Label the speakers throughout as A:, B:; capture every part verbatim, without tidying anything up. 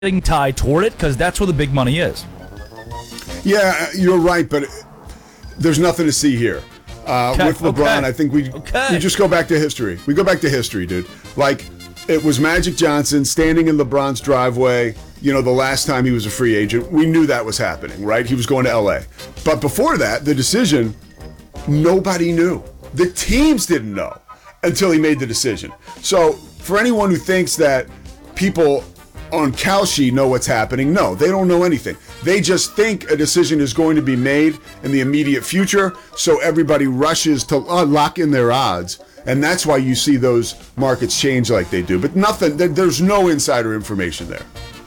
A: tie toward it because that's where the big money is.
B: Yeah, you're right, but there's nothing to see here. Uh,
A: Okay,
B: with LeBron,
A: okay.
B: I think we
A: Okay.
B: we just go back to history. We go back to history, dude. Like, it was Magic Johnson standing in LeBron's driveway, you know, the last time he was a free agent. We knew that was happening, right? He was going to L A. But before that, the decision, nobody knew. The teams didn't know until he made the decision. So for anyone who thinks that people on Kalshi know what's happening, no, they don't know anything. They just think a decision is going to be made in the immediate future, so everybody rushes to uh, lock in their odds. And that's why you see those markets change like they do. But nothing, there, there's no insider information there.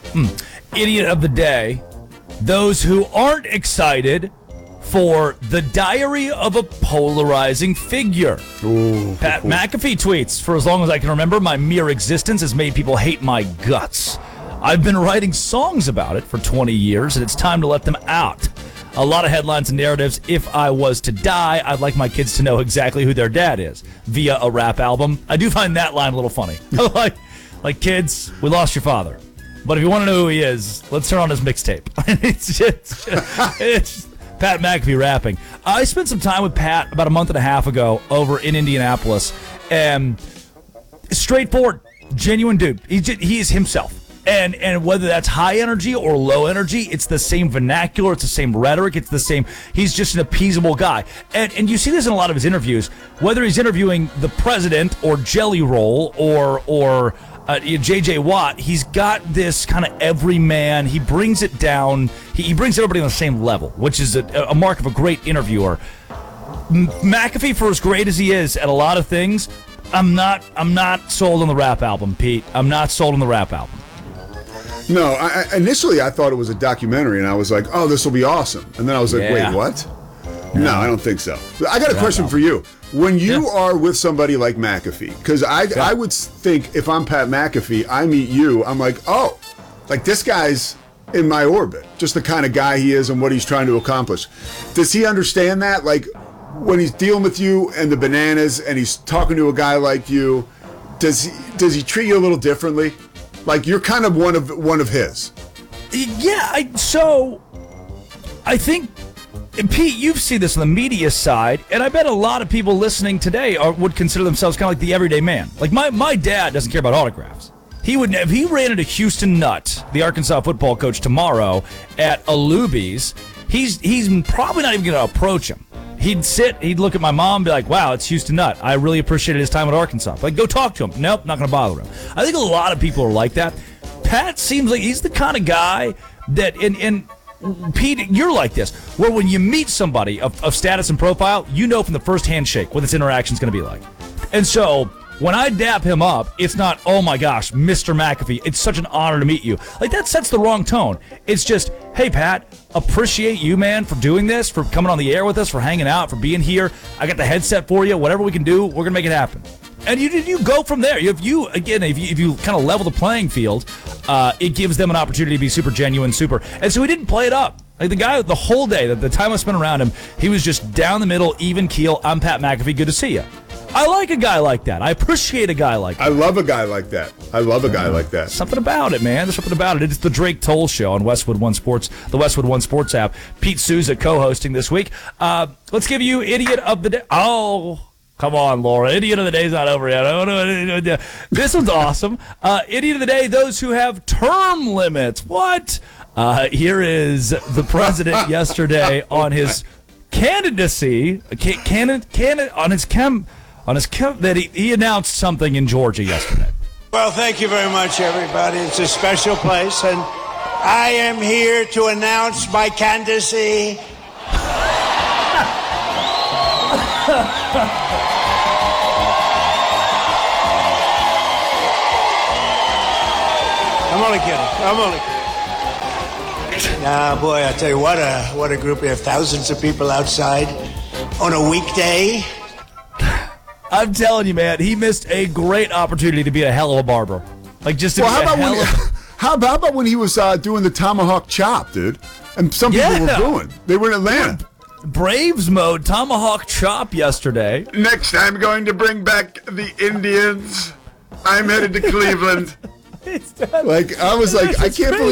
A: Idiot of the day, those who aren't excited for the diary of a polarizing figure.
B: Ooh,
A: Pat McAfee tweets, for as long as I can remember, my mere existence has made people hate my guts. I've been writing songs about it for twenty years, and it's time to let them out. A lot of headlines and narratives. If I was to die, I'd like my kids to know exactly who their dad is via a rap album. I do find that line a little funny. like, like, kids, we lost your father. But if you want to know who he is, let's turn on his mixtape. it's just, it's Pat McAfee rapping. I spent some time with Pat about a month and a half ago over in Indianapolis, and straightforward, genuine dude. He just, he is himself. And and whether that's high energy or low energy, it's the same vernacular, it's the same rhetoric, it's the same. He's just an appeasable guy. And and you see this in a lot of his interviews, whether he's interviewing the president or Jelly Roll or or uh, J J Watt, he's got this kind of everyman. He brings it down. He, he brings everybody on the same level, which is a, a mark of a great interviewer. M- McAfee, for as great as he is at a lot of things, I'm not I'm not sold on the rap album, Pete. I'm not sold on the rap album.
B: No, I, I- initially I thought it was a documentary, and I was like, oh, this will be awesome. And then I was like,
A: Yeah.
B: wait, what? No, I don't think so. I got a
A: Yeah,
B: question
A: no.
B: for you. When you
A: Yeah.
B: are with somebody like McAfee, because I,
A: Yeah.
B: I would think if I'm Pat McAfee, I meet you, I'm like, oh, like this guy's in my orbit, just the kind of guy he is and what he's trying to accomplish. Does he understand that? Like, when he's dealing with you and the bananas and he's talking to a guy like you, does he, does he treat you a little differently? Like, you're kind of one of one of his.
A: Yeah, I, so I think, and Pete, you've seen this on the media side, and I bet a lot of people listening today are, would consider themselves kind of like the everyday man. Like, my, my dad doesn't care about autographs. He would, if he ran into Houston Nutt, the Arkansas football coach, tomorrow at a Luby's, he's he's probably not even going to approach him. He'd sit, he'd look at my mom and be like, wow, it's Houston Nutt. I really appreciated his time at Arkansas. Like, go talk to him. Nope, not going to bother him. I think a lot of people are like that. Pat seems like he's the kind of guy that, and, and Pete, you're like this, where when you meet somebody of, of status and profile, you know from the first handshake what this interaction's going to be like. And so when I dap him up, it's not, oh my gosh, Mister McAfee, it's such an honor to meet you. Like, that sets the wrong tone. It's just, hey, Pat, appreciate you, man, for doing this, for coming on the air with us, for hanging out, for being here. I got the headset for you. Whatever we can do, we're going to make it happen. And you you go from there. If you, again, if you, if you kind of level the playing field, uh, it gives them an opportunity to be super genuine, super. And so he didn't play it up. Like, the guy, the whole day, the, the time I spent around him, he was just down the middle, even keel. I'm Pat McAfee. Good to see you. I like a guy like that. I appreciate a guy like that.
B: I love a guy like that. I love a guy like that.
A: Something about it, man. There's something about it. It's the Drake Toll Show on Westwood One Sports, the Westwood One Sports app. Pete Souza co-hosting this week. Uh, let's give you Idiot of the Day. Oh, come on, Laura. Idiot of the Day's not over yet. Oh, no, no, no, no. This one's awesome. Uh, Idiot of the Day, those who have term limits. What? Uh, here is the president yesterday on his candidacy, can, can, can, on his chem... On his that he, he announced something in Georgia yesterday.
C: Well, thank you very much, everybody. It's a special place, and I am here to announce my candidacy. I'm only kidding. I'm only kidding. Nah, boy, I tell you what a what a group. We have thousands of people outside on a weekday.
A: I'm telling you, man, he missed a great opportunity to be a hell of a barber. Like, just to
B: Well,
A: be
B: how
A: a
B: about
A: hell
B: when
A: of
B: how about, how about when he was uh, doing the tomahawk chop, dude? And some people
A: Yeah.
B: were doing. They were in Atlanta.
A: Braves mode, tomahawk chop yesterday.
B: Next, I'm going to bring back the Indians. I'm headed to Cleveland. Like I was like, I can't believe